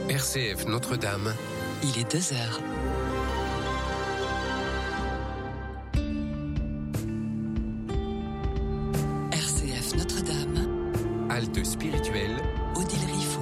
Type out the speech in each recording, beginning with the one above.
RCF Notre-Dame. Il est 2h. RCF Notre-Dame. Halte spirituelle. Odile Riffaut.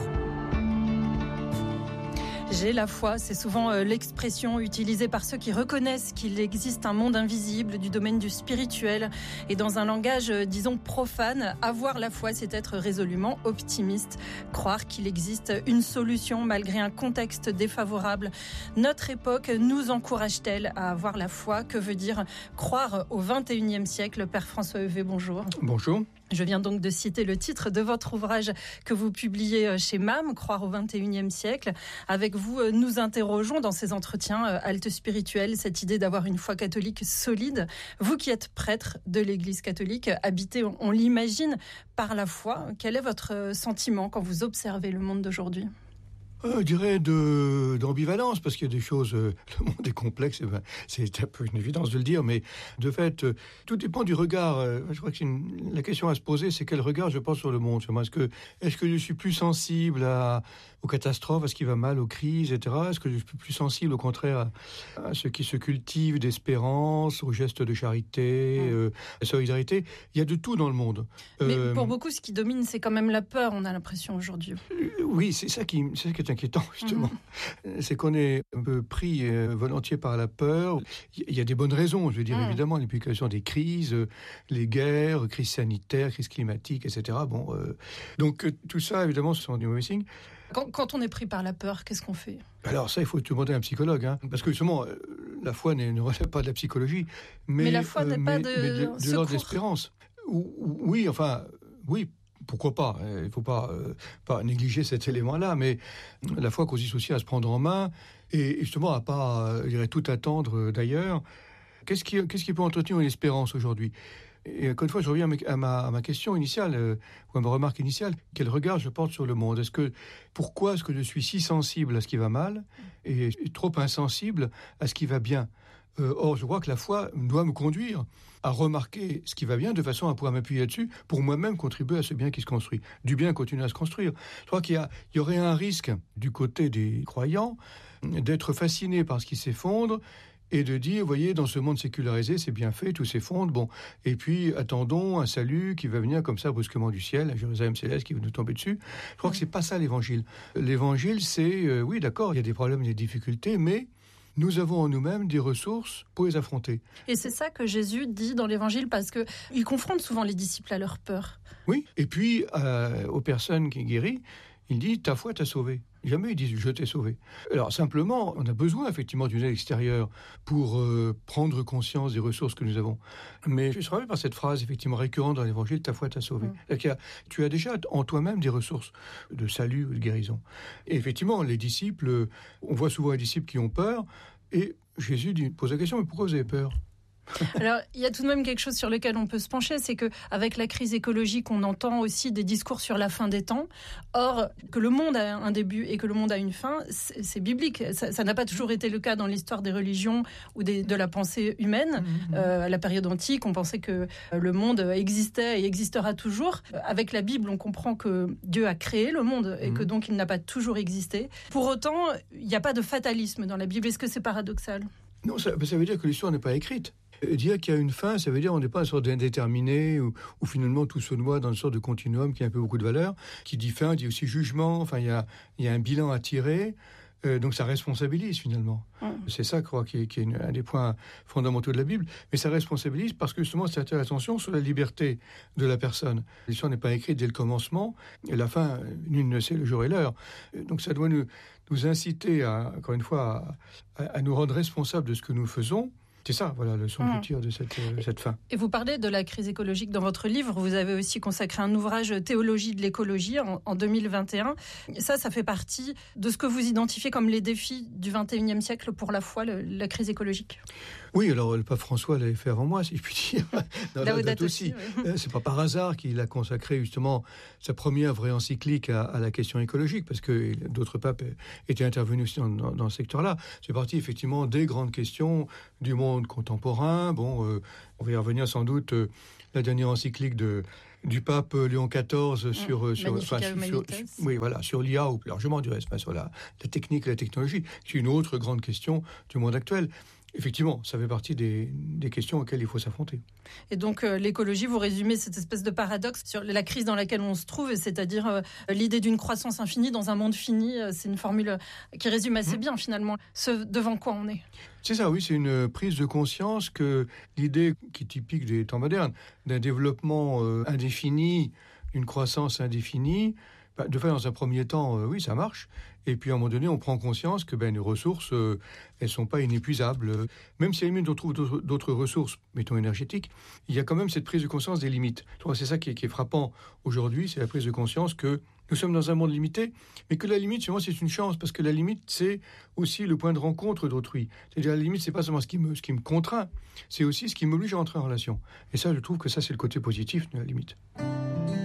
J'ai la foi, c'est souvent l'expression utilisée par ceux qui reconnaissent qu'il existe un monde invisible du domaine du spirituel. Et dans un langage, disons, profane, avoir la foi, c'est être résolument optimiste. Croire qu'il existe une solution malgré un contexte défavorable. Notre époque nous encourage-t-elle à avoir la foi? Que veut dire croire au XXIe siècle? Père François Heuvet, bonjour. Bonjour. Je viens donc de citer le titre de votre ouvrage que vous publiez chez MAM, Croire au XXIe siècle. Avec vous, nous interrogeons dans ces entretiens halte spirituelle cette idée d'avoir une foi catholique solide. Vous qui êtes prêtre de l'Église catholique, habité, on l'imagine, par la foi, quel est votre sentiment quand vous observez le monde d'aujourd'hui ? Je dirais d'ambivalence, parce qu'il y a des choses, le monde est complexe, c'est un peu une évidence de le dire, mais de fait, tout dépend du regard. Je crois que la question à se poser, c'est quel regard je porte sur le monde. Est-ce que je suis plus sensible aux catastrophes, à ce qui va mal, aux crises, etc. Est-ce que je suis plus sensible, au contraire, à ce qui se cultive d'espérance, aux gestes de charité, à la solidarité? Il y a de tout dans le monde. Mais pour beaucoup, ce qui domine, c'est quand même la peur, on a l'impression aujourd'hui. Oui, c'est ça qui est inquiétant, justement. C'est qu'on est un peu pris volontiers par la peur. Il y a des bonnes raisons, je veux dire, évidemment, l'implication des crises, les guerres, crises sanitaires, crises climatiques, etc. Donc, tout ça, évidemment, ce sont des mauvais signes. Quand on est pris par la peur, qu'est-ce qu'on fait? Alors ça, il faut demander à un psychologue, parce que justement, la foi ne relève pas de la psychologie. Mais la foi n'est pas de l'ordre de l'espérance. Oui, pourquoi pas? Il ne faut pas négliger cet élément-là, mais la foi consiste aussi à se prendre en main et justement à pas, je dirais, tout attendre d'ailleurs. Qu'est-ce qui peut entretenir une espérance aujourd'hui? Et encore une fois, je reviens à ma question initiale, ou à ma remarque initiale. Quel regard je porte sur le monde? Pourquoi est-ce que je suis si sensible à ce qui va mal et trop insensible à ce qui va bien? Or, je crois que la foi doit me conduire à remarquer ce qui va bien de façon à pouvoir m'appuyer là-dessus pour moi-même contribuer à ce bien qui se construit. Du bien continue à se construire. Je crois qu'il y aurait un risque du côté des croyants d'être fasciné par ce qui s'effondre et de dire, vous voyez, dans ce monde sécularisé, c'est bien fait, tout s'effondre, et puis attendons un salut qui va venir comme ça brusquement du ciel, un Jérusalem céleste qui va nous tomber dessus. Je crois que c'est pas ça l'évangile. L'évangile, c'est, oui, d'accord, il y a des problèmes, des difficultés, mais nous avons en nous-mêmes des ressources pour les affronter. Et c'est ça que Jésus dit dans l'Évangile, parce qu'il confronte souvent les disciples à leur peur. Oui, et puis aux personnes qui guérit, il dit « ta foi t'a sauvé ». Jamais il dit « je t'ai sauvé ». Alors simplement, on a besoin effectivement d'une aide extérieure pour prendre conscience des ressources que nous avons. Mais je suis frappé par cette phrase effectivement récurrente dans l'Évangile « ta foi t'a sauvé ». Tu as déjà en toi-même des ressources de salut ou de guérison. Et effectivement, les disciples, on voit souvent les disciples qui ont peur, et Jésus pose la question « mais pourquoi vous avez peur ?» Alors, il y a tout de même quelque chose sur lequel on peut se pencher, c'est qu'avec la crise écologique, on entend aussi des discours sur la fin des temps. Or, que le monde a un début et que le monde a une fin, c'est biblique. Ça n'a pas toujours été le cas dans l'histoire des religions ou de la pensée humaine. À la période antique, on pensait que le monde existait et existera toujours. Avec la Bible, on comprend que Dieu a créé le monde et que donc il n'a pas toujours existé. Pour autant, il n'y a pas de fatalisme dans la Bible. Est-ce que c'est paradoxal ? Non, ça veut dire que l'histoire n'est pas écrite. Dire qu'il y a une fin, ça veut dire qu'on n'est pas une sorte d'indéterminé où finalement tout se noie dans une sorte de continuum qui a un peu beaucoup de valeur, qui dit fin, dit aussi jugement, enfin il y a un bilan à tirer, donc ça responsabilise finalement. C'est ça, je crois, qui est un des points fondamentaux de la Bible, mais ça responsabilise parce que justement ça attire l'attention sur la liberté de la personne. L'histoire n'est pas écrite dès le commencement, et la fin, nul ne sait le jour et l'heure. Donc ça doit nous inciter, encore une fois, à nous rendre responsables de ce que nous faisons. C'est ça, voilà, le son futur de cette fin. Et vous parlez de la crise écologique dans votre livre. Vous avez aussi consacré un ouvrage Théologie de l'écologie en 2021. Ça fait partie de ce que vous identifiez comme les défis du XXIe siècle pour la foi, la crise écologique. Oui, alors le pape François l'avait fait avant moi, si je puis dire. Laudato aussi. Oui. C'est pas par hasard qu'il a consacré justement sa première vraie encyclique à la question écologique, parce que d'autres papes étaient intervenus aussi dans ce secteur-là. C'est parti effectivement des grandes questions du monde contemporain. On va y revenir sans doute. La dernière encyclique de du pape Léon XIV sur l'IA, ou plus largement du reste, sur la technique et la technologie. C'est une autre grande question du monde actuel. Effectivement, ça fait partie des questions auxquelles il faut s'affronter. Et donc, l'écologie, vous résumez cette espèce de paradoxe sur la crise dans laquelle on se trouve, c'est-à-dire l'idée d'une croissance infinie dans un monde fini. C'est une formule qui résume assez bien, finalement, ce devant quoi on est. C'est ça, oui, c'est une prise de conscience que l'idée qui est typique des temps modernes, d'un développement indéfini, d'une croissance indéfinie, de faire dans un premier temps, oui, ça marche. Et puis à un moment donné, on prend conscience que les ressources, elles ne sont pas inépuisables. Même si à la limite on trouve d'autres ressources, mettons énergétiques, il y a quand même cette prise de conscience des limites. C'est ça qui est frappant aujourd'hui, c'est la prise de conscience que nous sommes dans un monde limité, mais que la limite, chez moi, c'est une chance, parce que la limite, c'est aussi le point de rencontre d'autrui. C'est-à-dire, la limite, c'est pas seulement ce qui me contraint, c'est aussi ce qui m'oblige à entrer en relation. Et ça, je trouve que ça, c'est le côté positif de la limite.